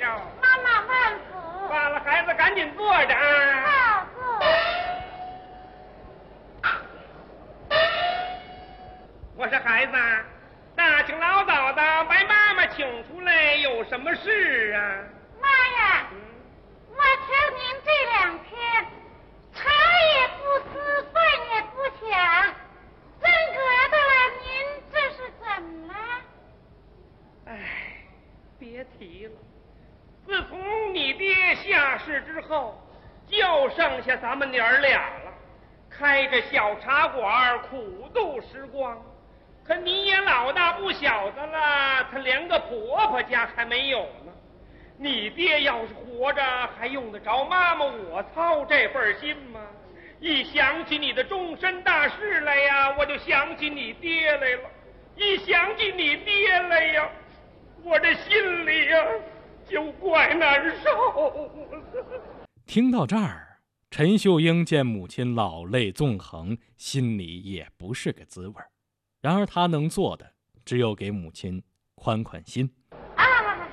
了。 妈妈万福。 罢了，孩子赶紧坐着啊。 好，坐。 我说孩子，大清老早的把妈妈请出来，有什么事啊？ 妈呀，我瞧您这2天茶也不思，饭也不想，真格的了，您这是怎么了？ 哎，别提了，自从你爹下世之后，就剩下咱们娘儿俩了，开着小茶馆苦度时光。可你也老大不小的了，他连个婆婆家还没有呢。你爹要是活着，还用得着妈妈我操这份心吗？一想起你的终身大事来呀，我就想起你爹来了；一想起你爹来呀，我这心里呀就怪难受。 听到这儿，陈秀英见母亲老泪纵横，心里也不是个滋味。然而她能做的，只有给母亲宽宽心。